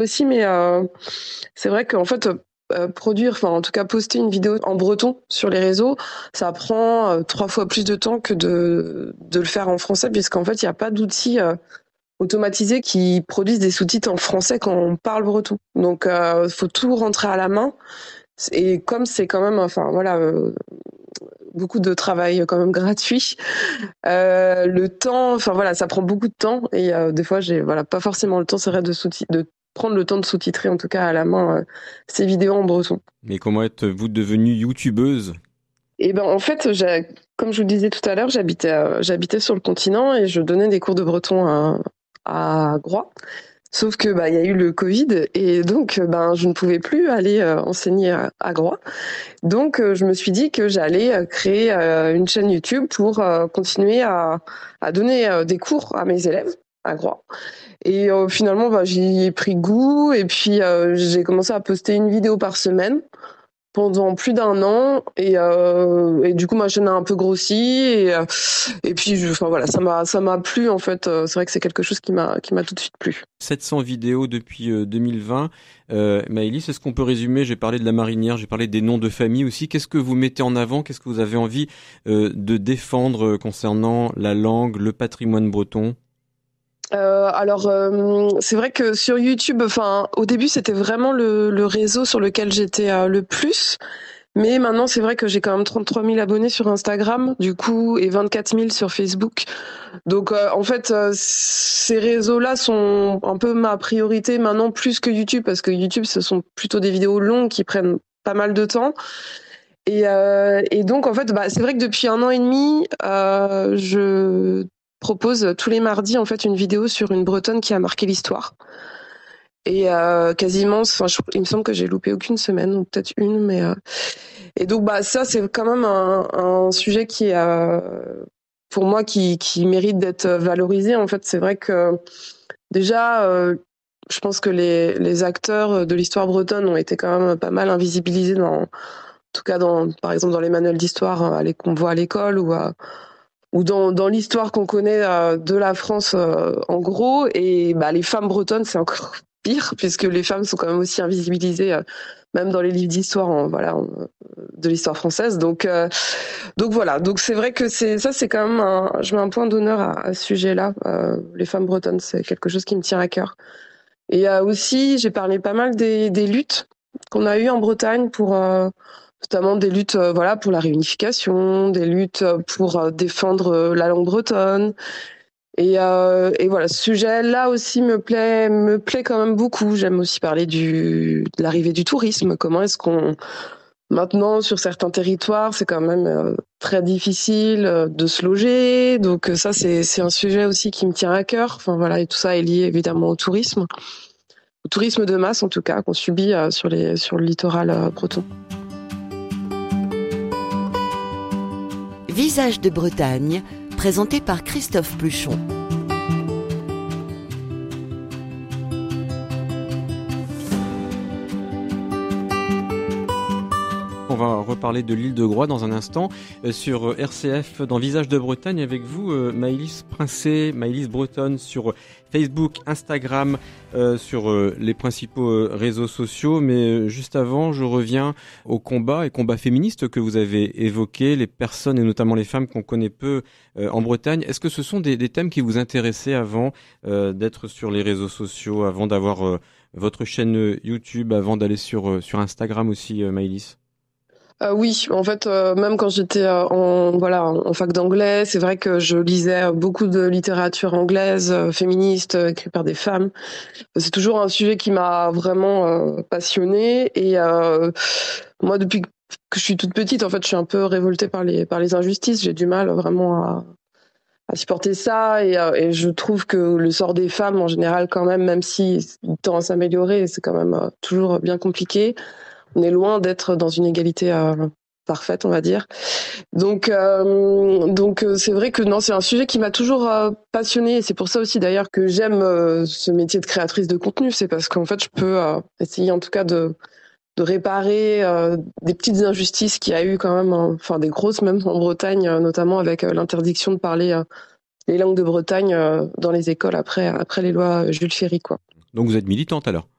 aussi, mais c'est vrai qu'en fait, produire, enfin en tout cas poster une vidéo en breton sur les réseaux, ça prend 3 fois plus de temps que de le faire en français, puisqu'en fait il n'y a pas d'outils automatisés qui produisent des sous-titres en français quand on parle breton. Donc faut tout rentrer à la main. Et comme c'est quand même, enfin voilà, beaucoup de travail quand même gratuit, le temps, enfin voilà, ça prend beaucoup de temps et des fois j'ai voilà pas forcément le temps, c'est vrai de prendre le temps de sous-titrer en tout cas à la main ces vidéos en breton. Mais comment êtes-vous devenue youtubeuse? Et ben en fait, comme je vous le disais tout à l'heure, j'habitais sur le continent et je donnais des cours de breton à Groix. Sauf que il y a eu le Covid et donc je ne pouvais plus aller enseigner à Groix. Donc je me suis dit que j'allais créer une chaîne YouTube pour continuer à donner des cours à mes élèves à Groix. Et finalement j'y ai pris goût et puis j'ai commencé à poster une vidéo par semaine pendant plus d'1 an et du coup ma chaîne a un peu grossi et puis enfin voilà, ça m'a plu en fait. C'est vrai que c'est quelque chose qui m'a tout de suite plu. 700 vidéos depuis 2020. Maëlys, est-ce qu'on peut résumer? J'ai parlé de la marinière, j'ai parlé des noms de famille aussi. Qu'est-ce que vous mettez en avant? Qu'est-ce que vous avez envie de défendre concernant la langue, le patrimoine breton? C'est vrai que sur YouTube, enfin au début c'était vraiment le réseau sur lequel j'étais le plus. Mais maintenant, c'est vrai que j'ai quand même 33 000 abonnés sur Instagram, du coup, et 24 000 sur Facebook. Donc, en fait, ces réseaux-là sont un peu ma priorité maintenant plus que YouTube, parce que YouTube, ce sont plutôt des vidéos longues qui prennent pas mal de temps. Et donc, en fait, c'est vrai que depuis 1 an et demi, je propose tous les mardis, en fait, une vidéo sur une Bretonne qui a marqué l'histoire. Et quasiment, enfin, il me semble que j'ai loupé aucune semaine, ou peut-être une, mais et donc ça c'est quand même un sujet qui est pour moi qui mérite d'être valorisé. En fait, c'est vrai que déjà je pense que les acteurs de l'histoire bretonne ont été quand même pas mal invisibilisés en tout cas par exemple dans les manuels d'histoire qu'on voit à l'école ou dans l'histoire qu'on connaît de la France en gros. Et les femmes bretonnes c'est encore pire puisque les femmes sont quand même aussi invisibilisées même dans les livres d'histoire de l'histoire française. Donc voilà, donc c'est vrai que c'est quand même je mets un point d'honneur à ce sujet-là. Les femmes bretonnes, c'est quelque chose qui me tient à cœur. Et aussi, j'ai parlé pas mal des luttes qu'on a eues en Bretagne pour notamment des luttes voilà pour la réunification, des luttes pour défendre la langue bretonne. Et voilà, ce sujet-là aussi me plaît quand même beaucoup. J'aime aussi parler de l'arrivée du tourisme. Comment est-ce qu'on maintenant, sur certains territoires, c'est quand même très difficile de se loger. Donc ça, c'est un sujet aussi qui me tient à cœur. Enfin voilà, et tout ça est lié évidemment au tourisme de masse en tout cas qu'on subit sur le littoral breton. Visage de Bretagne, présenté par Christophe Pluchon. On va reparler de l'île de Groix dans un instant sur RCF dans Visage de Bretagne avec vous, Maëlys Princé, Maëlys Bretonne sur Facebook, Instagram, sur les principaux réseaux sociaux. Mais juste avant, je reviens au combat féministe que vous avez évoqué, les personnes et notamment les femmes qu'on connaît peu en Bretagne. Est-ce que ce sont des thèmes qui vous intéressaient avant d'être sur les réseaux sociaux, avant d'avoir votre chaîne YouTube, avant d'aller sur Instagram aussi, Maëlys? Oui, en fait, même quand j'étais en fac d'anglais, c'est vrai que je lisais beaucoup de littérature anglaise, féministe, écrite par des femmes. C'est toujours un sujet qui m'a vraiment passionnée. Et moi, depuis que je suis toute petite, en fait, je suis un peu révoltée par les injustices. J'ai du mal vraiment à supporter ça. Et je trouve que le sort des femmes, en général, quand même si il tend à s'améliorer, c'est quand même toujours bien compliqué. On est loin d'être dans une égalité parfaite, on va dire. Donc c'est vrai que non, c'est un sujet qui m'a toujours passionnée et c'est pour ça aussi d'ailleurs que j'aime ce métier de créatrice de contenu. C'est parce qu'en fait, je peux essayer en tout cas de réparer des petites injustices qu'il y a eu quand même, enfin des grosses même en Bretagne, notamment avec l'interdiction de parler les langues de Bretagne dans les écoles après les lois Jules Ferry, quoi. Donc vous êtes militante alors?